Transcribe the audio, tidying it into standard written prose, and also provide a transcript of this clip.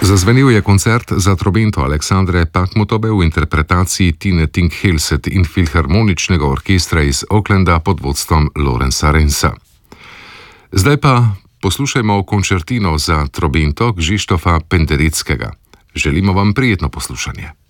Zazvenel je koncert za trobento Aleksandre Pakhmutove v interpretaciji Tine Ting-Hilset in filharmoničnega orkestra iz Aucklanda pod vodstvom Lawrenca Rensa. Zdaj pa poslušajmo končertino za trobento Krzysztofa Pendereckega. Želimo vam prijetno poslušanje.